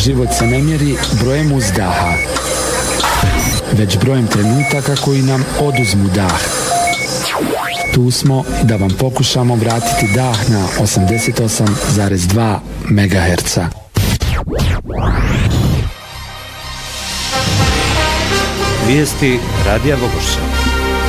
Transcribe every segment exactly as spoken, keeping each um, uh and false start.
Život se ne mjeri brojem uzdaha, već brojem trenutaka koji nam oduzmu dah. Tu smo da vam pokušamo vratiti dah na osamdeset osam zarez dva megaherca. Vijesti Radija Vogošća.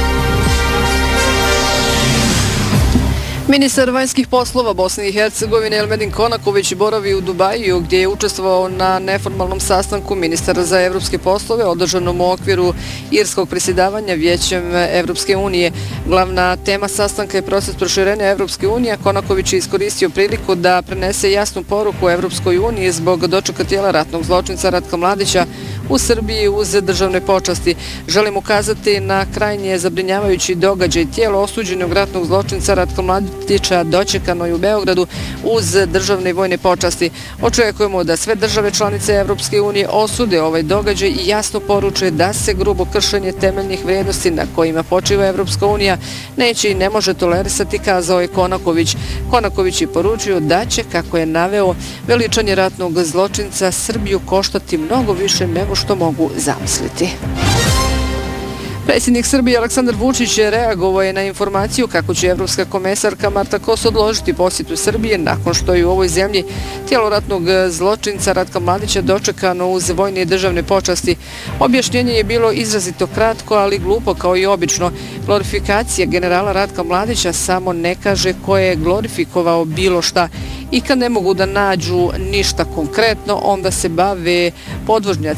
Ministar vanjskih poslova Bosne i Hercegovine Elmedin Konaković boravi u Dubaju, gdje je učestvovao na neformalnom sastanku ministara za evropske poslove održanom u okviru irskog predsjedavanja Vijećem Evropske unije. Glavna tema sastanka je proces proširenja Evropske unije. Konaković je iskoristio priliku da prenese jasnu poruku Evropskoj uniji zbog dočeka tijela ratnog zločinca Ratka Mladića u Srbiji uz državne počasti. Želim ukazati na krajnje zabrinjavajući događaj. Tijelo osuđenog ratnog zločinca Ratka Mladića dočekano je u Beogradu uz državne i vojne počasti. Očekujemo da sve države članice Evropske unije osude ovaj događaj i jasno poruče da se grubo kršenje temeljnih vrijednosti na kojima počiva Evropska unija neće i ne može tolerisati, kazao je Konaković. Konaković je poručio da će, kako je naveo, veličanje ratnog zločinca Srbiju koštati mnogo više nego što mogu zamisliti. Predsjednik Srbije Aleksandar Vučić reagovao je na informaciju kako će evropska komesarka Marta Kos odložiti posjetu Srbije nakon što je u ovoj zemlji tijelo ratnog zločinca Ratka Mladića dočekano uz vojne i državne počasti. Objašnjenje je bilo izrazito kratko, ali glupo kao i obično. Glorifikacija generala Ratka Mladića samo ne kaže ko je glorifikovao bilo šta. I kad ne mogu da nađu ništa konkretno, onda se bave podvožnjacima